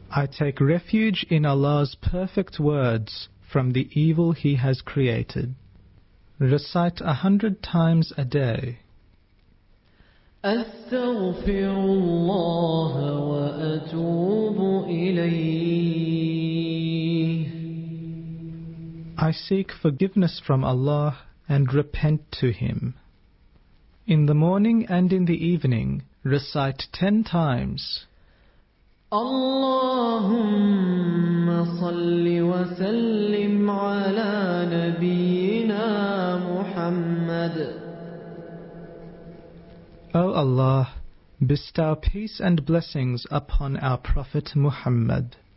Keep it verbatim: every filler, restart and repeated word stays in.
I take refuge in Allah's perfect words from the evil He has created. Recite a hundred times a day. أستغفر الله وأتوب إليه. I seek forgiveness from Allah and repent to Him. In the morning and in the evening, recite ten times. اللهم صل وسلم على نبينا محمد. O Allah, bestow peace and blessings upon our Prophet Muhammad.